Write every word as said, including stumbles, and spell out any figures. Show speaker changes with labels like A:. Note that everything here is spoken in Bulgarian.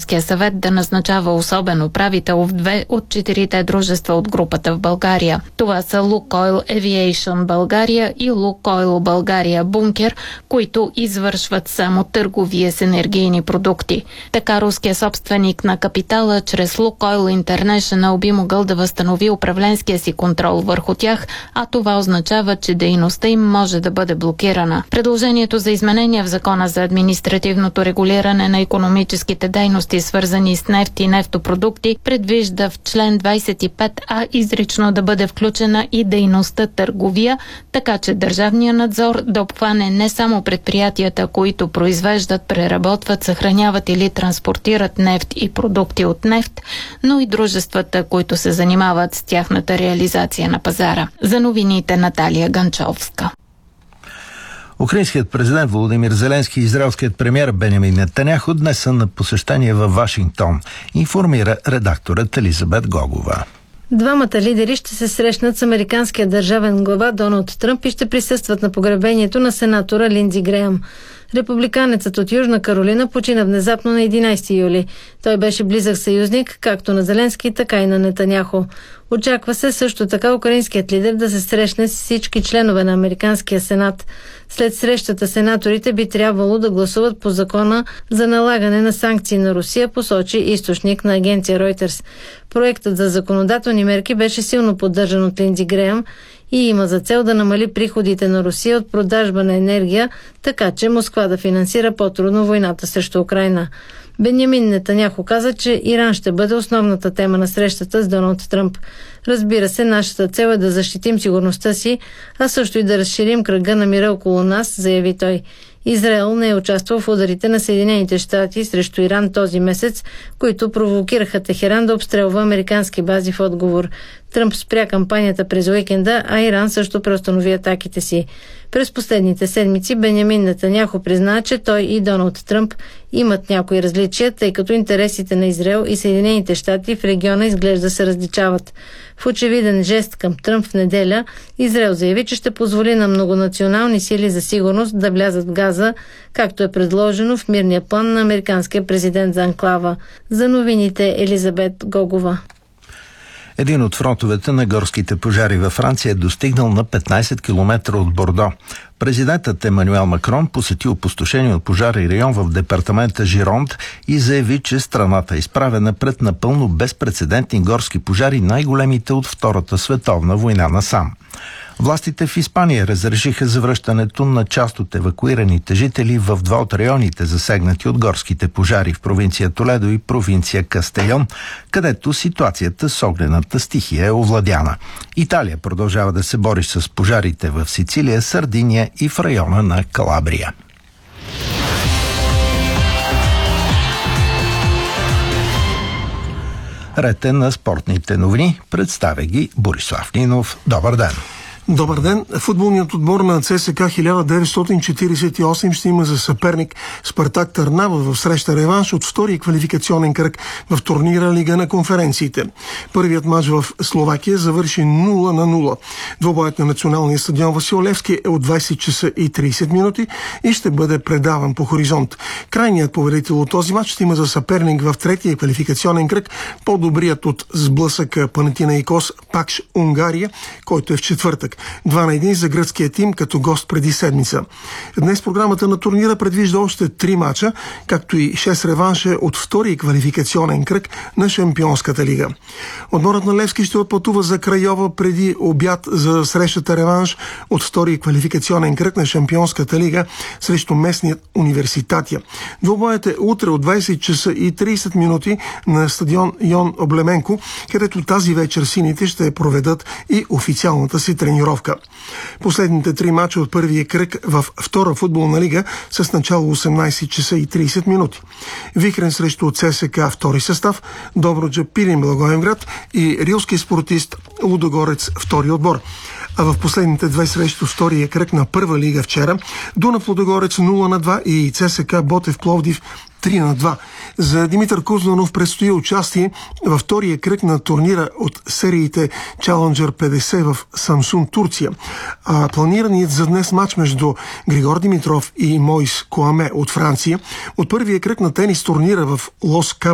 A: акционерския съвет да назначава особен управител в две от четирите дружества от групата в България. Това са Лукойл Aviation България и Лукойл България Бункер, които извършват само търговия с енергийни продукти. Така руският собственик на капитала чрез Лукойл Интернешънъл би могъл да възстанови управленския си контрол върху тях, а това означава, че дейността им може да бъде блокирана. Предложението за изменения в Закона за административното регулиране на икономическите дейности, свързани с нефт и нефтопродукти, предвижда в член двадесет и пет а изрично да бъде включена и дейността търговия, така че държавният надзор да обхване не само предприятията, които произвеждат, преработват, съхраняват или транспортират нефт и продукти от нефт, но и дружествата, които се занимават с тяхната реализация на пазара. За новините Наталия Ганчовска.
B: Украинският президент Володимир Зеленски и израелският премиер Бенямин Нетаняху днес са на посещение във Вашингтон, информира редакторът Елизабет Гогова.
C: Двамата лидери ще се срещнат с американския държавен глава Доналд Тръмп и ще присъстват на погребението на сенатора Линдзи Греъм. Републиканецът от Южна Каролина почина внезапно на единадесети юли. Той беше близък съюзник както на Зеленски, така и на Нетаняху. Очаква се също така украинският лидер да се срещне с всички членове на Американския сенат. След срещата сенаторите би трябвало да гласуват по закона за налагане на санкции на Русия, посочи източник на агенция Reuters. Проектът за законодателни мерки беше силно поддържан от Линдзи Греъм и има за цел да намали приходите на Русия от продажба на енергия, така че Москва да финансира по-трудно войната срещу Украйна. Бенямин Нетаняху каза, че Иран ще бъде основната тема на срещата с Доналд Тръмп. Разбира се, нашата цел е да защитим сигурността си, а също и да разширим кръга на мира около нас, заяви той. Израел не е участвал в ударите на Съединените щати срещу Иран този месец, които провокираха Техеран да обстрелва американски бази в отговор. Тръмп спря кампанията през уикенда, а Иран също преустанови атаките си. През последните седмици Бенямин Нетаняху призна, че той и Доналд Тръмп имат някои различия, тъй като интересите на Израел и Съединените щати в региона изглежда се различават. В очевиден жест към Тръмп в неделя, Израел заяви, че ще позволи на многонационални сили за сигурност да влязат в Газа, както е предложено в мирния план на американския президент за анклава. За новините Елизабет Гогова.
B: Един от фронтовете на горските пожари във Франция е достигнал на петнадесет километра от Бордо. Президентът Емануел Макрон посети опустошение от пожари район в департамента Жиронд и заяви, че страната е изправена пред напълно безпрецедентни горски пожари, най-големите от Втората световна война насам. Властите в Испания разрешиха завръщането на част от евакуираните жители в два от районите, засегнати от горските пожари в провинция Толедо и провинция Кастельон, където ситуацията с огнената стихия е овладяна. Италия продължава да се бори с пожарите в Сицилия, Сардиния и в района на Калабрия. Ред е на спортните новини. Представя ги Борислав Нинов. Добър ден!
D: Добър ден! Футболният отбор на ЦСКА хиляда деветстотин четиридесет и осем ще има за съперник Спартак Търнава в среща реванш от втория квалификационен кръг в турнира Лига на конференциите. Първият мач в Словакия завърши нула на нула. Двобоят на националния стадион Васил Левски е от двадесет часа и тридесет минути и ще бъде предаван по хоризонт. Крайният победител от този мач ще има за съперник в третия квалификационен кръг по-добрият от сблъсъка Панатинаикос Пакш Унгария, който е в четвъртък. два на един за гръцкия тим като гост преди седмица. Днес програмата на турнира предвижда още три мача, както и шест реванша от втория квалификационен кръг на Шампионската лига. Отборът на Левски ще отпътува за Крайова преди обяд за срещата реванш от втория квалификационен кръг на Шампионската лига срещу местният Университатия. Двобоят е утре от двадесет часа и тридесет минути на стадион Йон Облеменко, където тази вечер сините ще проведат и официалната си тренировка. Последните три мача от първия кръг в втора футболна лига с начало осемнадесет часа и тридесет минути. Вихрен срещу ЦСКА втори състав, Добруджа Пирин Благоевград и рилски спортист Лудогорец втори отбор. А в последните две срещи от втория кръг на първа лига вчера Дунав Лудогорец нула на два и ЦСКА Ботев Пловдив три на два. За Димитър Кузманов предстои участие във втория кръг на турнира от сериите Challenger петдесет в Самсун, Турция. А планираният за днес матч между Григор Димитров и Мойс Коаме от Франция от първия кръг на тенис турнира в Лос Кабос